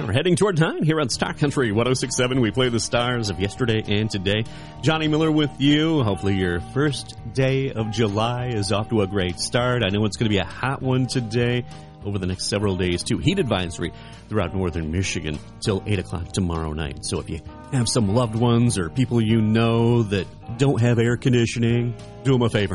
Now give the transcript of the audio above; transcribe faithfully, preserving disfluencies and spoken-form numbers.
We're heading toward nine here on Star Country one oh six point seven. We play the stars of yesterday and today. Johnny Miller with you. Hopefully your first day of July is off to a great start. I know it's going to be a hot one today. Over the next several days, too. Heat advisory throughout northern Michigan till eight o'clock tomorrow night. So if you have some loved ones or people you know that don't have air conditioning, do them a favor.